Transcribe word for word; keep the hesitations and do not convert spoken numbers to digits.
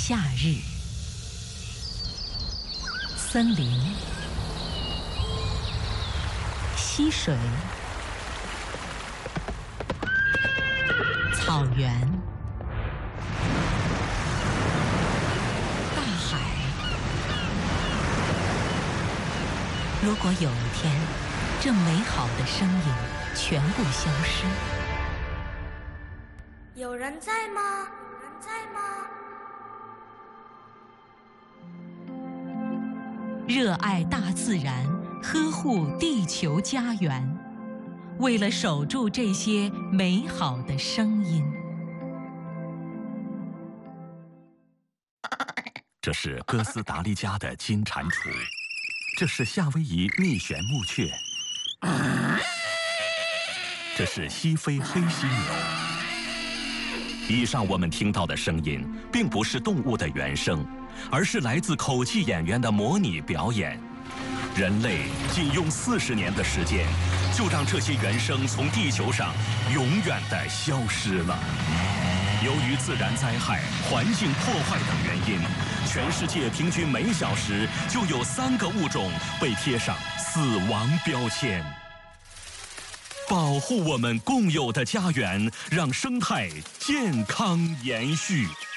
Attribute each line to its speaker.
Speaker 1: 夏日，森林、溪水、草原、大海。如果有一天，这美好的声音全部消失，
Speaker 2: 有人在吗？有人在吗？
Speaker 1: 热爱大自然，呵护地球家园，为了守住这些美好的声音。
Speaker 3: 这是哥斯达黎加的金蟾蜍，这是夏威夷蜜旋木雀，这是西非黑犀牛。以上我们听到的声音，并不是动物的原声，而是来自口技演员的模拟表演。人类仅用四十年的时间，就让这些原声从地球上永远地消失了。由于自然灾害、环境破坏等原因，全世界平均每小时就有三个物种被贴上死亡标签。保护我们共有的家园，让生态健康延续。